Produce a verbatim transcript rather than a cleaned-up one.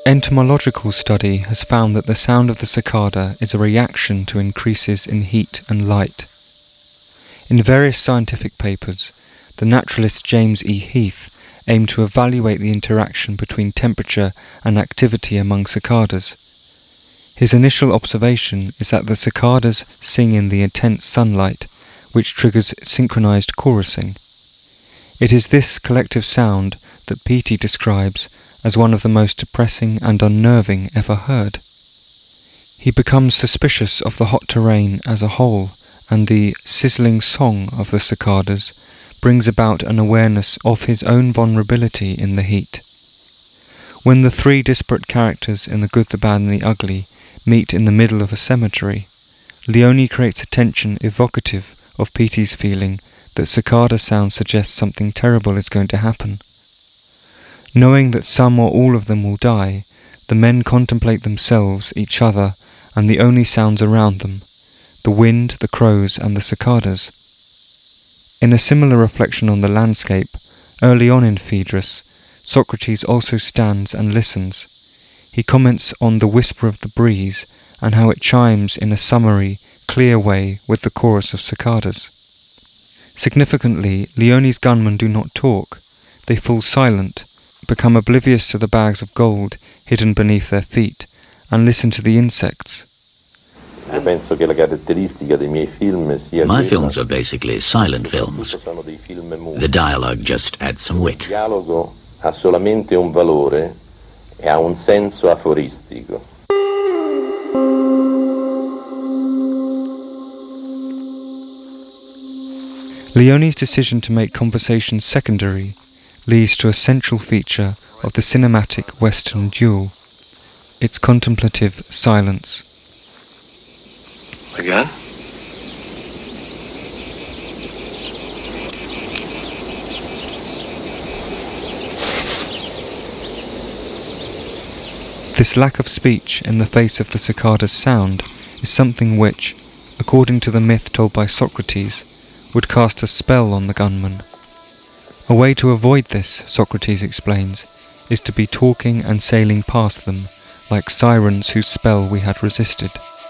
Entomological study has found that the sound of the cicada is a reaction to increases in heat and light. In various scientific papers, the naturalist James E. Heath aimed to evaluate the interaction between temperature and activity among cicadas. His initial observation is that the cicadas sing in the intense sunlight, which triggers synchronized chorusing. It is this collective sound that Petey describes as one of the most depressing and unnerving ever heard. He becomes suspicious of the hot terrain as a whole, and the sizzling song of the cicadas brings about an awareness of his own vulnerability in the heat. When the three disparate characters in The Good, the Bad and the Ugly meet in the middle of a cemetery, Leone creates a tension evocative of Petey's feeling that cicada sound suggests something terrible is going to happen. Knowing that some or all of them will die, the men contemplate themselves, each other, and the only sounds around them, the wind, the crows, and the cicadas. In a similar reflection on the landscape, early on in Phaedrus, Socrates also stands and listens. He comments on the whisper of the breeze and how it chimes in a summery, clear way with the chorus of cicadas. Significantly, Leone's gunmen do not talk. They fall silent, become oblivious to the bags of gold hidden beneath their feet, and listen to the insects. My films are basically silent films. The dialogue just adds some wit. Ha solamente un valore e ha un senso aforistico. Leone's decision to make conversation secondary leads to a central feature of the cinematic Western duel, its contemplative silence. Again? This lack of speech in the face of the cicada's sound is something which, according to the myth told by Socrates, would cast a spell on the gunman. A way to avoid this, Socrates explains, is to be talking and sailing past them, like sirens whose spell we had resisted.